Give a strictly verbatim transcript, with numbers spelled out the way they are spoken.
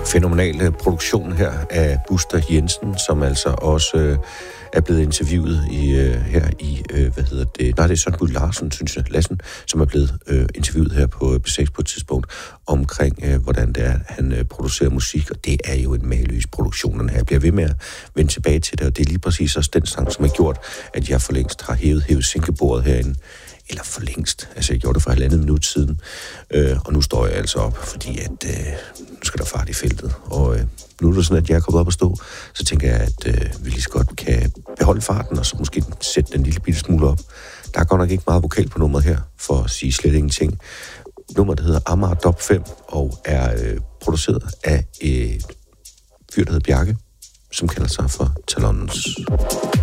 fænomenal produktion her af Buster Jensen, som altså også øh, er blevet interviewet i, øh, her i, øh, hvad hedder det, nej, det er Søren Bud Larsen, synes jeg, Lassen, som er blevet øh, interviewet her på B seks på et tidspunkt, omkring, øh, hvordan det er, han øh, producerer musik, og det er jo en mageløs produktion, den her. Jeg bliver ved med at vende tilbage til det, og det er lige præcis også den sang, som har gjort, at jeg for længst har hævet, hævet sænkebordet herinde, eller for længst. Altså, jeg gjorde det for halvandet minut siden, øh, og nu står jeg altså op, fordi at, øh, nu skal der fart i feltet, og øh, nu er det sådan, at jeg er kommet op at stå, så tænker jeg, at øh, vi lige så godt kan beholde farten, og så måske sætte den lille bitte smule op. Der er godt nok ikke meget vokal på nummeret her, for at sige slet ingenting. Nummeret, der hedder Amager Dop fem, og er øh, produceret af et fyr, der hedder Bjarke, som kalder sig for Talons.